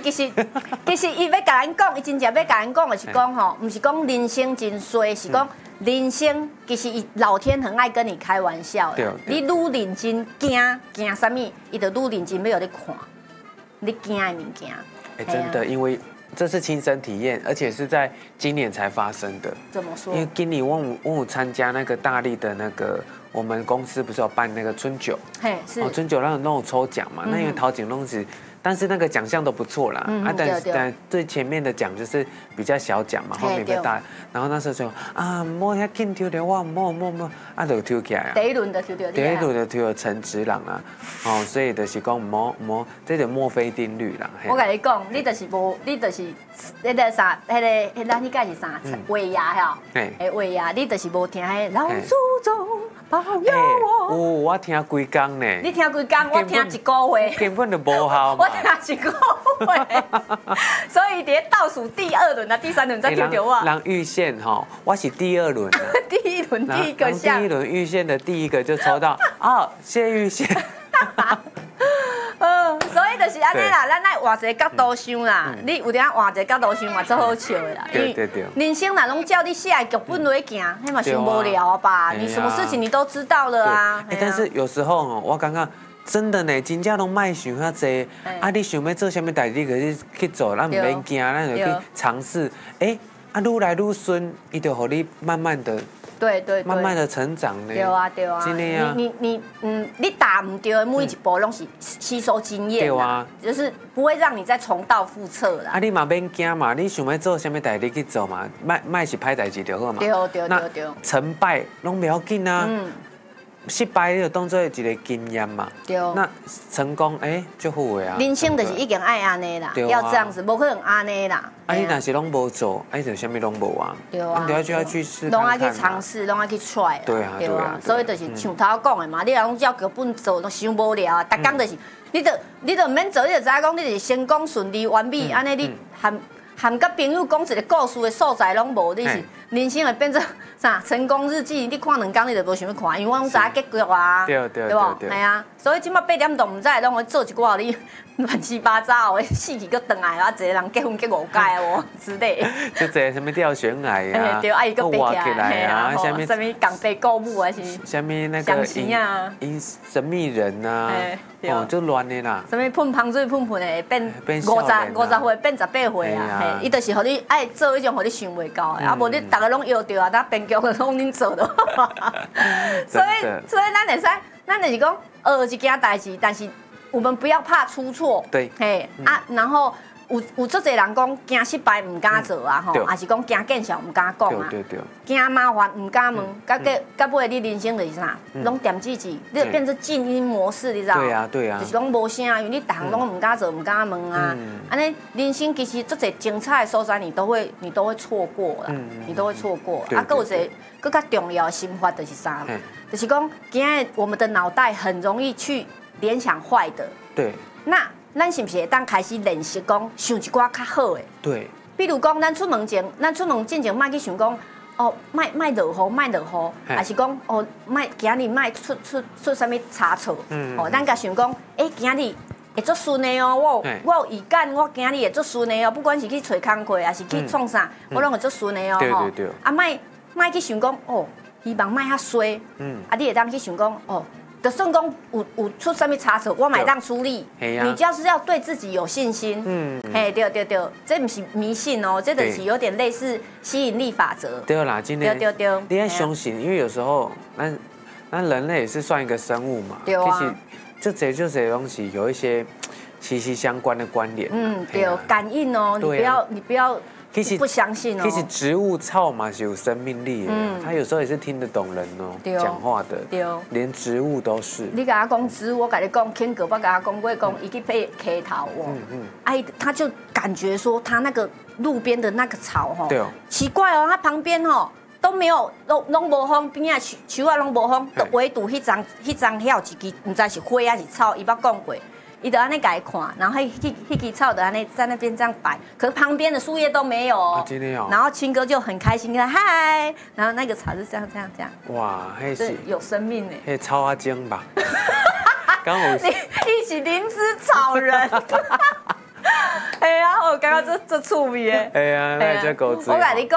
其实伊要甲咱讲，伊真正要甲咱讲的是讲吼，唔是讲人生真衰，是讲人生其实伊老天很爱跟你开玩笑的。你愈认真惊啥物，伊就愈认真要有你看，你惊的物件。 真的，因为这是亲身体验，而且是在今年才发生的。 怎么说？ 因为今年我有参加那个大力的那个，我们公司不是有办那个春酒， 是春酒那种抽奖嘛，那因为陶景弄是。但是那个奖项都不错啦，但最前面的奖就是比较小奖嘛，后面比较大。然后那时候就莫遐紧抽到我，莫，就抽起来啊。 第一轮就抽到。 第一轮就抽到陈直郎啊，所以就是讲莫，这就墨菲定律啦。 我跟你讲，你就是无，你就是那个啥，咱迄个是啥？尾牙哈，尾牙，你就是无听迄老祖宗保佑我。 我听几工呢？ 你听几工？我听一个月。 根本就无效嘛。 听一个月，所以伫倒数第二轮啊，第三轮再抽到我。 人预线哈，我是第二轮。 第一轮第一个项。 第一轮预线的第一个就抽到谢玉线。 所以就是安尼啦，咱爱换一个角度想啦，你有点换一个角度想嘛，最好笑的啦。 对。 人生哪拢叫你写剧本落去行，那嘛太无聊吧？你什么事情你都知道了啊。 但是有时候我感觉。真的呢，真正拢卖想遐济，你想要做什么代志，可去做，咱唔免惊，咱就去尝试。愈来愈顺，伊就互你慢慢的， 对， 慢慢的成长呢。 对啊， 真的啊。 你打唔对的每一步拢是吸收经验啦，就是不会让你再重蹈覆辙啦。 你嘛免惊嘛，你想要做什么代志去做嘛，卖是歹代志就好嘛。 对。 成败拢不要紧啊。失败你就当做一个经验嘛，那成功就好个啊。 人生就是已经爱安尼啦，要这样子，无可能安尼啦。 你若是拢无做，就啥物拢无啊。 对啊， 你就要去试， 拢要去尝试，拢要去 try。 对啊。 所以就是像头讲的嘛，你若讲照剧本做，都伤无聊啊。逐工就是，你就唔免做，你就知影讲你就是成功顺利完美，安尼你含甲朋友讲一个故事的素材拢无，你是人生会变成啥成功日记？你看2工你就无想要看，因为我拢知影结局啊，对不？系啊，所以即马8点钟唔知拢会做一寡你乱七八糟的，死去搁转来啊，一个人结婚结5届哦之类。 就这什么吊悬崖啊， 对，伊搁爬起来啊， 什么港飞购物还是什么那个神秘人啊，就乱的啦。 什么喷香水喷的变50岁变18岁啊，伊就是互你爱做一种互你想袂到的，啊无你大家拢摇着啊，咱编剧拢恁做的。所以咱会使，咱就是讲学一件代志，但是我们不要怕出错。 对。 然后有足侪人讲惊失败唔敢做啊，吼，还是讲惊见笑唔敢讲啊，惊麻烦唔敢问，到尾你人生就是啥，拢点自己，你就变成静音模式，你知道吗？ 对啊。 就是讲无声，因为你逐项拢唔敢做，唔敢问啊。安尼人生其实足侪精彩的所在，你都会错过啦，你都会错过。啊，搁有一个更较重要的心法就是啥？就是讲今日我们的脑袋很容易去联想坏的。 对。 那咱是不是会当开始练习讲想一寡较好的？ 对。 比如讲，咱出门之前，莫去想讲莫落雨，还是讲今日莫出啥物差错。咱甲想讲，今日会足顺的哦，我有预感，我今日会足顺的哦，不管是去找工课，还是去创啥，我拢会足顺的哦。对。莫去想讲希望莫遐衰。你会当去想讲就算讲有出什么差错，我买当处理。你就是要对自己有信心。对，这不是迷信哦，这就是有点类似吸引力法则。 对啦，今天对，你要相信，因为有时候那人类也是算一个生物嘛。对啊。其实这些东西有一些息息相关的关联。 对，感应哦，你不要。不相信哦。 其实植物草嘛是有生命力的，它有时候也是听得懂人哦，讲话的。对。连植物都是。你跟他讲植物，我跟你讲，天哥，我跟他讲过，伊去配溪头哦。他就感觉说他那个路边的那个草对哦， 奇怪哦，他旁边都没有拢无风，边啊树啊拢无风，唯独迄张遐有一支，唔知是花还是草，伊捌讲过。伊就安尼甲伊看，然后迄枝草就安尼在那边这样摆，可是旁边的树叶都没有哦。 真的哦。 然后青哥就很开心跟他嗨，然后那个草是这样。 哇，迄是有生命呢。 迄草阿精吧？ 你是灵芝草人。哎呀， 感觉这趣味的。 哎呀，那叫狗子。 我跟你讲，